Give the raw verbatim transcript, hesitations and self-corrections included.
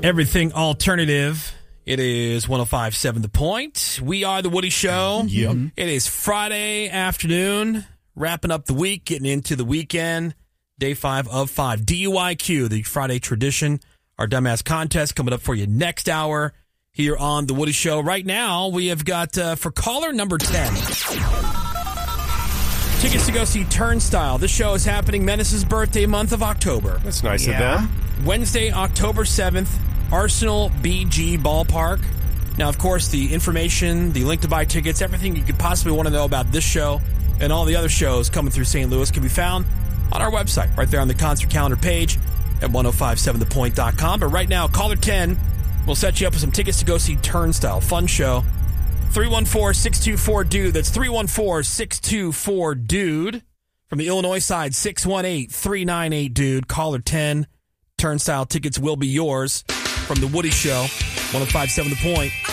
Everything alternative. It is one oh five point seven The Point. We are The Woody Show. Yep. It is Friday afternoon, wrapping up the week, getting into the weekend. Day five of five. D U I Q, the Friday tradition. Our dumbass contest coming up for you next hour here on The Woody Show. Right now, we have got, uh, for caller number ten, tickets to go see Turnstile. This show is happening Menace's birthday month of October. That's nice Yeah. of them. Wednesday, October seventh, Arsenal B G Ballpark. Now, of course, the information, the link to buy tickets, everything you could possibly want to know about this show and all the other shows coming through Saint Louis can be found on our website, right there on the concert calendar page at ten fifty-seven the point dot com. But right now, caller ten will set you up with some tickets to go see Turnstile. Fun show. three one four, six two four, DUDE. That's three one four, six two four, DUDE. From the Illinois side, six one eight, three nine eight, DUDE. Caller ten. Turnstile tickets will be yours. From The Woody Show, ten fifty-seven The Point.